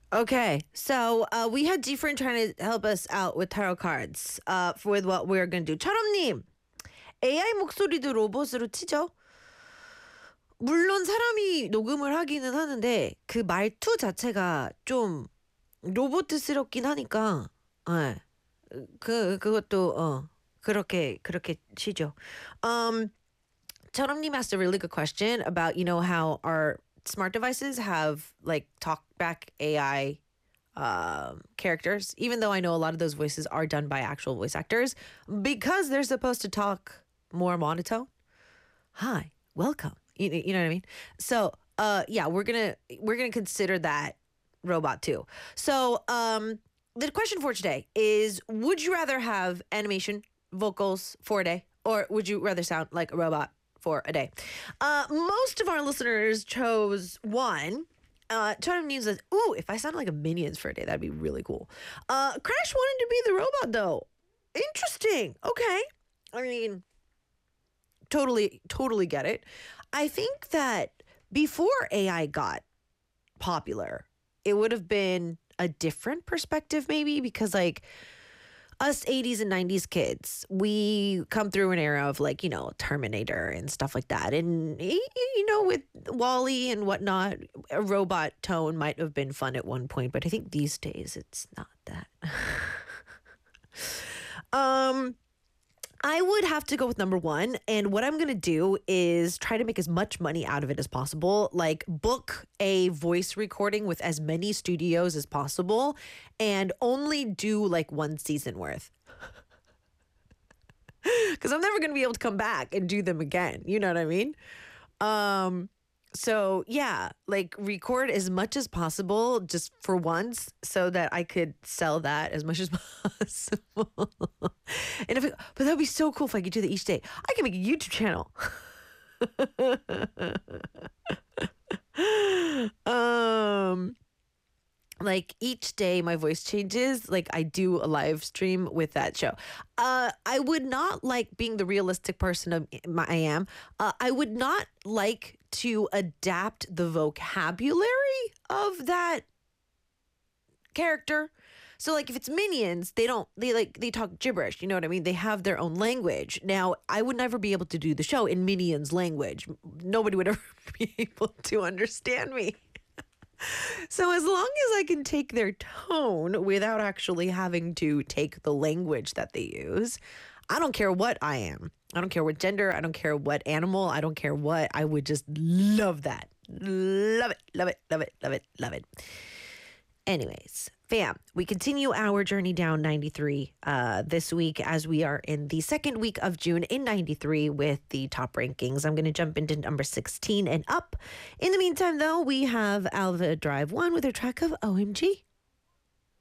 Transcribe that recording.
Okay, so we had different trying to help us out with tarot cards with what we're going to do. 철업님, AI 목소리도 로봇으로 치죠? 물론 사람이 녹음을 하기는 하는데 그 말투 자체가 좀 로봇스럽긴 하니까 예. 그것도 그렇게 치죠. 철업님 asked a really good question about how our smart devices have like talkback AI characters, even though I know a lot of those voices are done by actual voice actors because they're supposed to talk more monotone. Hi, welcome. You know what I mean? So, yeah, we're gonna consider that robot too. So, the question for today is: would you rather have animation vocals for a day, or would you rather sound like a robot for a day? Most of our listeners chose one. Charm News says, "Ooh, if I sounded like a Minions for a day, that'd be really cool." Crash wanted to be the robot though. Interesting. Okay. I mean, totally get it. I think that before AI got popular, it would have been a different perspective maybe because like us 80s and 90s kids, we come through an era of like, Terminator and stuff like that. And, with Wall-E and whatnot, a robot tone might have been fun at one point, but I think these days it's not that. I would have to go with number one. And what I'm going to do is try to make as much money out of it as possible. Like book a voice recording with as many studios as possible and only do like one season worth. Because I'm never going to be able to come back and do them again. You know what I mean? So yeah, like record as much as possible just for once so that I could sell that as much as possible. But that would be so cool if I could do that each day. I can make a YouTube channel. Like each day my voice changes, like I do a live stream with that show. I would not like being the realistic person I am. I would not like to adapt the vocabulary of that character. So like if it's Minions, they talk gibberish, you know what I mean? They have their own language. Now, I would never be able to do the show in Minions language. Nobody would ever be able to understand me. So as long as I can take their tone without actually having to take the language that they use, I don't care what I am. I don't care what gender. I don't care what animal. I don't care what. I would just love that. Love it, love it, love it, love it, love it. Anyways, fam, we continue our journey down 93 this week as we are in the second week of June in 93 with the top rankings. I'm going to jump into number 16 and up. In the meantime, though, we have Alva Drive 1 with her track of OMG.